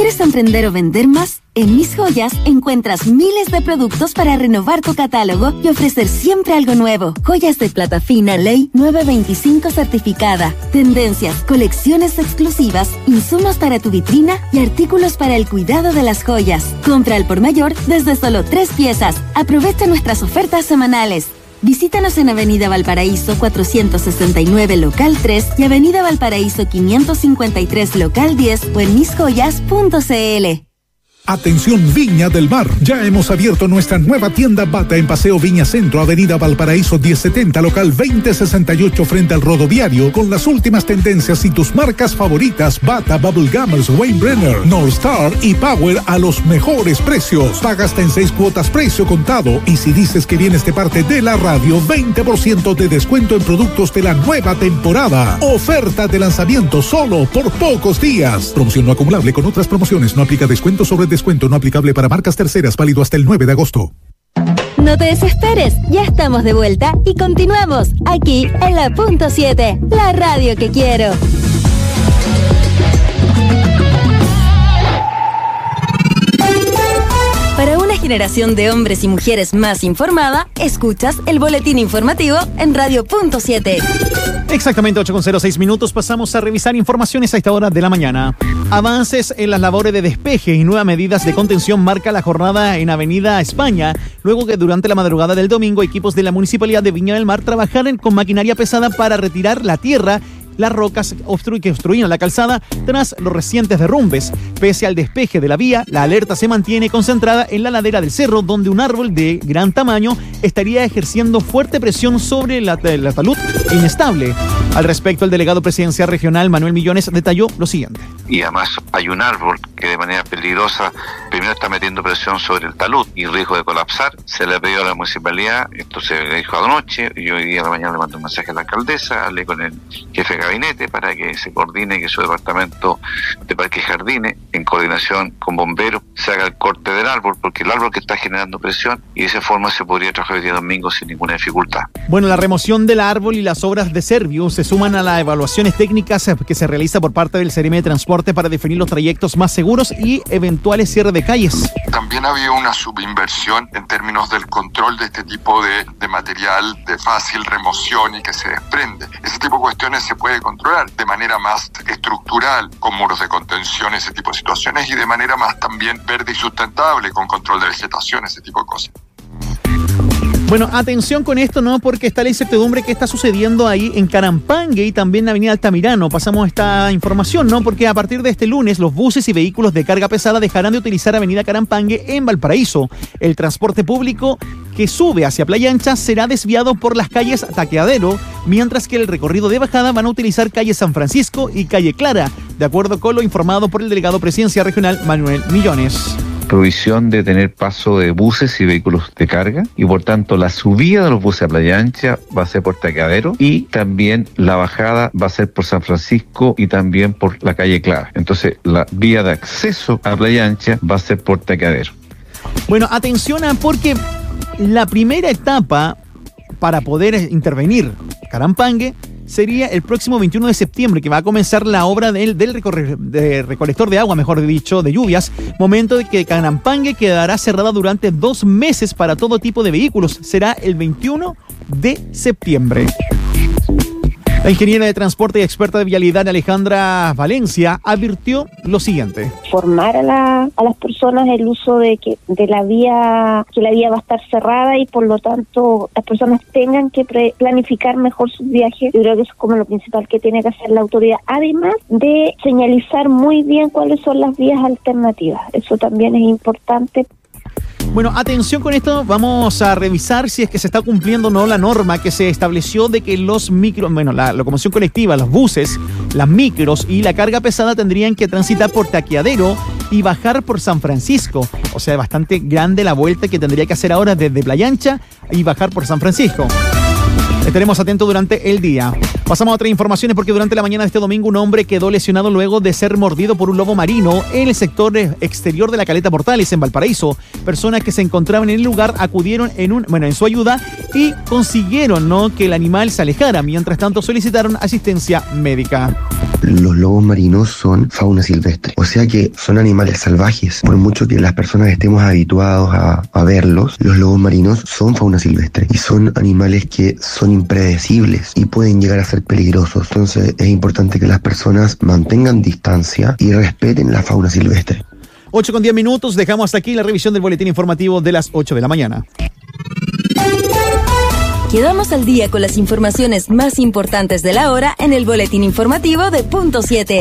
¿Quieres emprender o vender más? En Mis Joyas encuentras miles de productos para renovar tu catálogo y ofrecer siempre algo nuevo. Joyas de plata fina Ley 925 certificada, tendencias, colecciones exclusivas, insumos para tu vitrina y artículos para el cuidado de las joyas. Compra al por mayor desde solo 3 piezas. Aprovecha nuestras ofertas semanales. Visítanos en Avenida Valparaíso 469 Local 3 y Avenida Valparaíso 553 Local 10 o en misjoyas.cl. Atención Viña del Mar, ya hemos abierto nuestra nueva tienda Bata en Paseo Viña Centro, Avenida Valparaíso 1070, local 2068 frente al rodoviario, con las últimas tendencias y tus marcas favoritas, Bata, Bubble Gummers, Wayne Brenner, North Star y Power a los mejores precios. Paga hasta en 6 cuotas precio contado y si dices que vienes de parte de la radio, 20% de descuento en productos de la nueva temporada. Oferta de lanzamiento solo por pocos días. Promoción no acumulable con otras promociones, no aplica descuento sobre descuento no aplicable para marcas terceras, válido hasta el 9 de agosto. No te desesperes, ya estamos de vuelta y continuamos aquí en la Punto 7, la radio que quiero. Para una generación de hombres y mujeres más informada, escuchas el boletín informativo en Radio Punto 7. Exactamente 8:06 minutos, pasamos a revisar informaciones a esta hora de la mañana. Avances en las labores de despeje y nuevas medidas de contención marca la jornada en Avenida España, luego que durante la madrugada del domingo equipos de la Municipalidad de Viña del Mar trabajaron con maquinaria pesada para retirar la tierra, las rocas que obstruían la calzada tras los recientes derrumbes. Pese al despeje de la vía, la alerta se mantiene concentrada en la ladera del cerro, donde un árbol de gran tamaño estaría ejerciendo fuerte presión sobre la talud inestable. Al respecto, el delegado presidencial regional, Manuel Millones, detalló lo siguiente. Y además hay un árbol que de manera peligrosa primero está metiendo presión sobre el talud y riesgo de colapsar. Se le pidió a la municipalidad, entonces le dijo anoche, y hoy día de la mañana le mandé un mensaje a la alcaldesa, hablé con el jefe de gabinete para que se coordine, que su departamento de Parques y Jardines, en coordinación con bomberos, se haga el corte del árbol, porque el árbol que está generando presión, y de esa forma se podría trabajar el día domingo sin ninguna dificultad. Bueno, la remoción del árbol y las obras de Servio se suman a las evaluaciones técnicas que se realiza por parte del CEREME de Transporte para definir los trayectos más seguros y eventuales cierres de calles. También había una subinversión en términos del control de este tipo de material de fácil remoción y que se desprende. Ese tipo de cuestiones se puede controlar de manera más estructural, con muros de contención, ese tipo de situaciones, y de manera más también verde y sustentable, con control de vegetación, ese tipo de cosas. Bueno, atención con esto, ¿no? Porque está la incertidumbre que está sucediendo ahí en Carampangue y también en Avenida Altamirano. Pasamos esta información, ¿no? Porque a partir de este lunes, los buses y vehículos de carga pesada dejarán de utilizar Avenida Carampangue en Valparaíso. El transporte público que sube hacia Playa Ancha será desviado por las calles Taqueadero, mientras que el recorrido de bajada van a utilizar calle San Francisco y calle Clara, de acuerdo con lo informado por el delegado presidencial regional, Manuel Millones. Provisión de tener paso de buses y vehículos de carga, y por tanto la subida de los buses a Playa Ancha va a ser por Taqueadero y también la bajada va a ser por San Francisco y también por la calle Clara. Entonces la vía de acceso a Playa Ancha va a ser por Taqueadero. Bueno, atención porque la primera etapa para poder intervenir Carampangue sería el próximo 21 de septiembre, que va a comenzar la obra del recolector de agua, mejor dicho, de lluvias, momento de que Carampangue quedará cerrada durante 2 meses para todo tipo de vehículos. Será el 21 de septiembre. La ingeniera de transporte y experta de vialidad, Alejandra Valencia, advirtió lo siguiente. Formar a las personas el uso de la vía, que la vía va a estar cerrada y por lo tanto las personas tengan que planificar mejor sus viajes. Yo creo que eso es como lo principal que tiene que hacer la autoridad, además de señalizar muy bien cuáles son las vías alternativas. Eso también es importante. Bueno, atención con esto, vamos a revisar si es que se está cumpliendo o no la norma que se estableció de que los la locomoción colectiva, los buses, las micros y la carga pesada tendrían que transitar por Taqueadero y bajar por San Francisco. O sea, bastante grande la vuelta que tendría que hacer ahora desde Playa Ancha y bajar por San Francisco. Estaremos atentos durante el día. Pasamos a otras informaciones porque durante la mañana de este domingo un hombre quedó lesionado luego de ser mordido por un lobo marino en el sector exterior de la Caleta Portales en Valparaíso. Personas que se encontraban en el lugar acudieron en su ayuda y consiguieron que el animal se alejara. Mientras tanto solicitaron asistencia médica. Los lobos marinos son fauna silvestre, o sea que son animales salvajes. Por mucho que las personas estemos habituados a verlos, los lobos marinos son fauna silvestre y son animales que son impredecibles y pueden llegar a ser peligrosos. Entonces es importante que las personas mantengan distancia y respeten la fauna silvestre. 8:10, dejamos hasta aquí la revisión del boletín informativo de las 8 de la mañana. Quedamos al día con las informaciones más importantes de la hora en el boletín informativo de Punto 7.